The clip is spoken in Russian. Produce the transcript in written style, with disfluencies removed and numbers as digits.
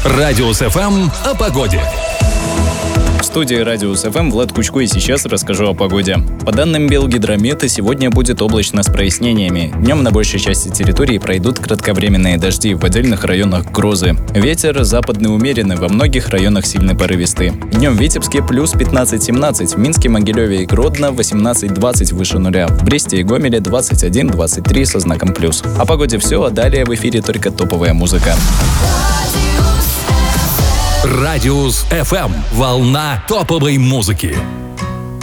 Радиус ФМ о погоде. В студии Радиус ФМ Влад Кучко, и сейчас расскажу о погоде. По данным Белгидромета, сегодня будет облачно с прояснениями. Днем на большей части территории пройдут кратковременные дожди, в отдельных районах грозы. Ветер западный умеренный, во многих районах сильный порывистый. Днем в Витебске плюс 15-17, в Минске, Могилеве и Гродно 18-20 выше нуля, в Бресте и Гомеле 21-23 со знаком плюс. О погоде все, а далее в эфире только топовая музыка. Радиус ФМ. Волна топовой музыки.